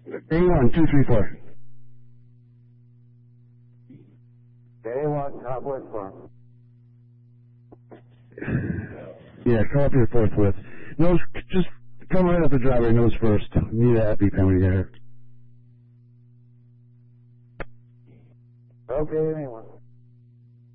A1, 234. A1, Southwest Farm. Yeah, come up here forthwith. Nose, just come right up the driveway, nose first. Need an EpiPen when you get here. Okay, anyone.